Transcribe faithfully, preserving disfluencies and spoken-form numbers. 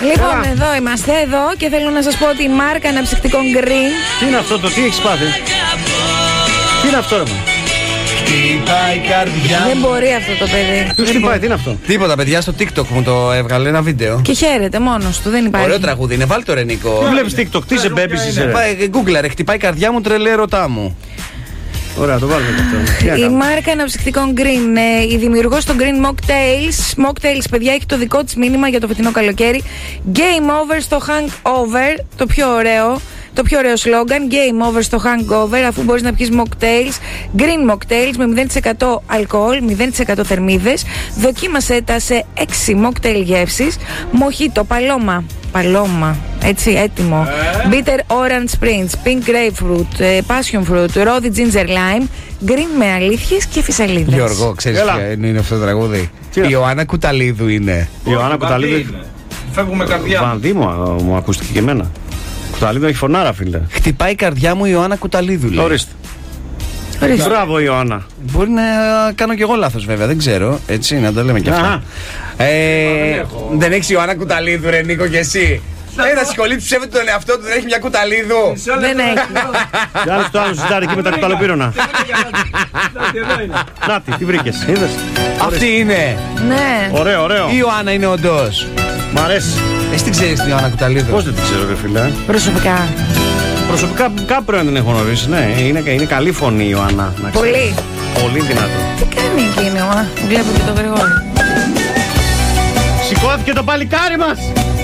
Λοιπόν, Έλα. εδώ είμαστε, εδώ και θέλω να σας πω ότι η μάρκα αναψυκτικών Green. Τι είναι αυτό το, τι έχεις πάθει? Τι είναι αυτό, ρε man? Δεν μπορεί αυτό το παιδί. Ποιος χτυπάει, τι είναι αυτό? Τίποτα, παιδιά, στο TikTok μου το έβγαλε ένα βίντεο. Και χαίρεται μόνος του, δεν υπάρχει. Ωραίο τραγούδι είναι, βάλ' το ρε Νίκο. Τι βλέπεις TikTok, τι σε μπέπεις είσαι? Google, ρε, χτυπάει η καρδιά μου, τρελέ ρωτά μου. Ωραία, το βάλουμε και αυτό. Η μάρκα αναψυκτικών Green, ε, η δημιουργός των Green Mocktails. Mocktails, παιδιά, έχει το δικό της μήνυμα για το φετινό καλοκαίρι. Game over στο hangover, το πιο ωραίο. Το πιο ωραίο σλόγγαν, Game over στο hangover, αφού μπορείς να πιεις mocktails, green mocktails με μηδέν τοις εκατό αλκοόλ, μηδέν τοις εκατό θερμίδες. Δοκίμασέ τα σε έξι mocktail γεύσεις. Μοχίτο, παλώμα, παλώμα, έτσι, έτοιμο. Ε? Bitter orange sprints, pink grapefruit, passion fruit, rosy ginger lime, green με αλήθειες και φυσαλίδες. Γιώργο, ξέρεις ποια είναι αυτό το τραγούδι? Η Ιωάννα Κουταλίδου είναι. Η Ιωάννα Κουταλίδου. Φεύγουμε καρδιά. Βανδύ μου, μου ακούστηκε και εμένα. Κουταλίδου έχει φωνάρα, φίλε. Χτυπάει η καρδιά μου η Ιωάννα Κουταλίδου, λέει. Ορίστε. Ορίστε. Μπράβο, Ιωάννα. Μπορεί να κάνω κι εγώ λάθος, βέβαια, δεν ξέρω. Έτσι, να το λέμε κι αυτά. Ε, δεν έχεις Ιωάννα Κουταλίδου, ρε Νίκο, κι εσύ? Ένα σχολείο του ψεύδεται τον εαυτό του, δεν έχει μια Κουταλίδου. Δεν έχει. Και άλλο το άλλο ζητάρει εκεί με τα κουταλοπύρωνα. Νάτι, τι βρήκες, είδες? Αυτή είναι. Ναι. Ωραίο, ωραίο. Η Ιωάννα είναι όντως. Μ' αρέσει. Εσύ την ξέρεις την Ιωάννα Κουταλίδου? Πώς δεν την ξέρω, ρε φίλε? Προσωπικά. Προσωπικά κάπου δεν την έχω γνωρίσει, ναι. Είναι, είναι καλή φωνή η Ιωάννα. Πολύ. Πολύ δυνατό. Τι κάνει εκείνη, μα. Βλέπω και το Γρηγόρη. Σηκώθηκε το παλικάρι μας.